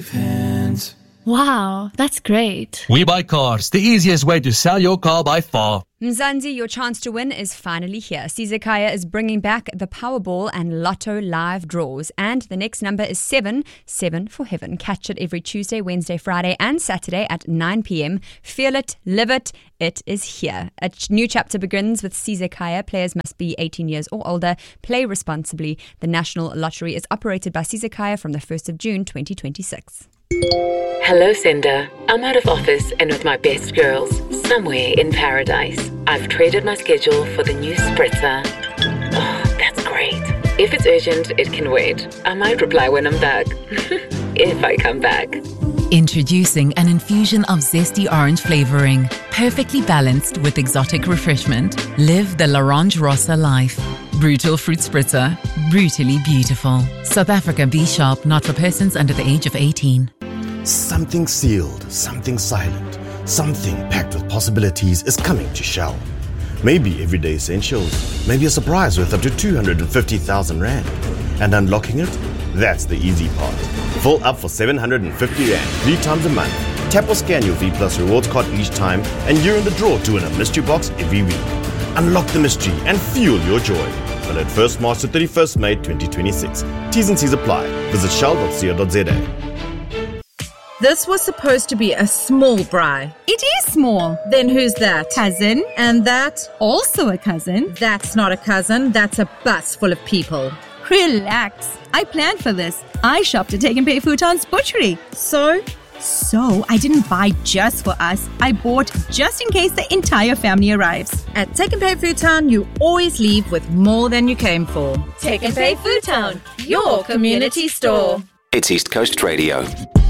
Wow, that's great. We Buy Cars, the easiest way to sell your car by far. Mzansi, your chance to win is finally here. Sizekaya is bringing back the Powerball and Lotto live draws. And the next number is 7 for heaven. Catch it every Tuesday, Wednesday, Friday and Saturday at 9 p.m. Feel it, live it. It is here. A new chapter begins with Sizekaya. Players must be 18 years or older. Play responsibly. The National Lottery is operated by Sizekaya from the 1st of June 2026. Hello, Sender. I'm out of office and with my best girls, somewhere in paradise. I've traded my schedule for the new spritzer. Oh, that's great. If it's urgent, it can wait. I might reply when I'm back. If I come back. Introducing an infusion of zesty orange flavoring, perfectly balanced with exotic refreshment. Live the L'Orange Rossa life. Brutal fruit spritzer, brutally beautiful. South Africa B Sharp, not for persons under the age of 18. Something sealed, something silent, something packed with possibilities is coming to Shell. Maybe everyday essentials, maybe a surprise worth up to 250,000 Rand. And unlocking it? That's the easy part. Full up for 750 Rand 3 times a month. Tap or scan your V Plus rewards card each time and you're in the draw to win a mystery box every week. Unlock the mystery and fuel your joy. Valid 1st March to 31st May 2026. T's and C's apply. Visit shell.co.za. This was supposed to be a small braai. It is small. Then who's that? Cousin. And that? Also a cousin. That's not a cousin. That's a bus full of people. Relax. I planned for this. I shopped at Take and Pay Futon's butchery. So I didn't buy just for us. I bought just in case the entire family arrives. At Take and Pay Foodtown, you always leave with more than you came for. Take and Pay Foodtown, your community store. It's East Coast Radio.